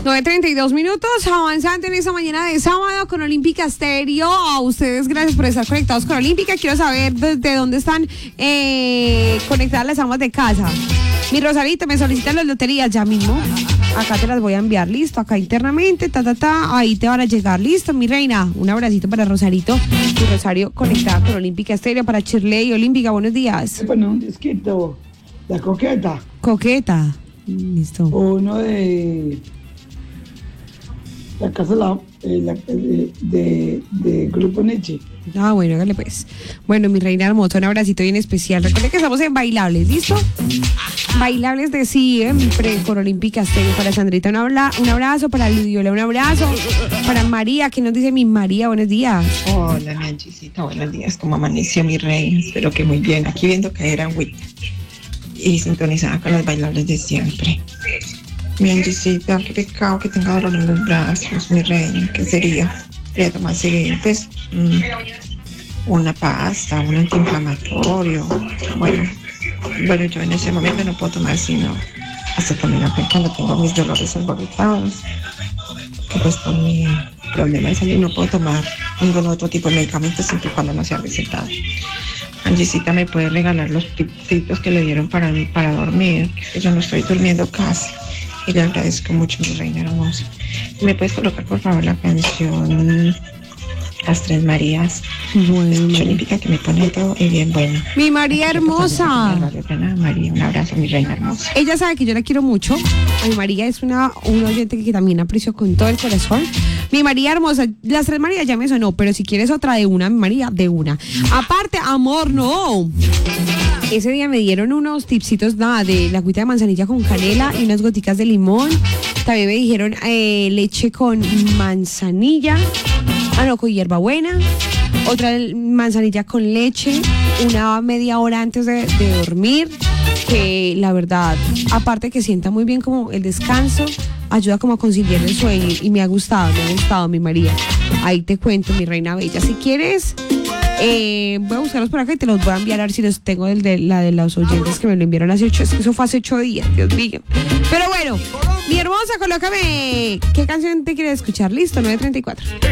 9:32, avanzando en esta mañana de sábado con Olímpica Stereo. A ustedes, gracias por estar conectados con Olímpica. Quiero saber desde dónde están conectadas las amas de casa. Mi Rosarito, me solicitan las loterías ya mismo. Acá te las voy a enviar, listo, acá internamente, ahí te van a llegar, listo, mi reina. Un abracito para Rosarito, mi Rosario conectada con Olímpica Stereo, para Shirley Olímpica, buenos días. Bueno, un disquito, la coqueta. Coqueta, listo. Uno de la casa de Grupo Nietzsche. Ah, bueno, hágale pues. Bueno, mi reina hermosa, un abracito bien especial. Recuerden que estamos en Bailables, ¿listo? Bailables de siempre con Olímpica Stereo. Para Sandrita un abrazo, para Ludiola un abrazo, para María, que nos dice mi María, buenos días. Hola, mi Angisita, buenos días. ¿Cómo amaneció mi reina? Espero que muy bien. Aquí viendo caer a Wit y sintonizada con las Bailables de siempre. Mi Angisita, qué pecado que tenga dolor en los brazos, mi reina. ¿Qué sería? Voy a tomar seguir, pues, una pasta, un antiinflamatorio. Bueno, yo en ese momento no puedo tomar sino acetaminofén cuando tengo mis dolores alborotados. Que pues por mi problema de salud no puedo tomar ningún otro tipo de medicamento siempre y cuando no sea recetado. Angisita, ¿me puede regalar los tipsitos que le dieron para mí para dormir? Que yo no estoy durmiendo casi. Y le agradezco mucho, mi reina hermosa. ¿Me puedes colocar, por favor, la canción Las Tres Marías? Bueno. Olímpica, que me pone todo y bien bueno. Mi María hermosa. María, un abrazo, mi reina hermosa. Ella sabe que yo la quiero mucho. Mi María es una oyente que también aprecio con todo el corazón. Mi María hermosa, Las Tres Marías ya me sonó, pero si quieres otra de una, mi María, de una. Aparte, amor, no. Ese día me dieron unos tipsitos de la agüita de manzanilla con canela y unas goticas de limón. También me dijeron leche con manzanilla, con hierbabuena, otra manzanilla con leche, una media hora antes de dormir, que la verdad, aparte que sienta muy bien como el descanso, ayuda como a conciliar el sueño y me ha gustado, mi María. Ahí te cuento, mi reina bella. Si quieres, voy a buscarlos por acá y te los voy a enviar a ver si los tengo la de los oyentes que me lo enviaron hace 8, eso fue hace 8 días, Dios mío. Pero bueno, mi hermosa, colócame, ¿qué canción te quieres escuchar? Listo, 9:34.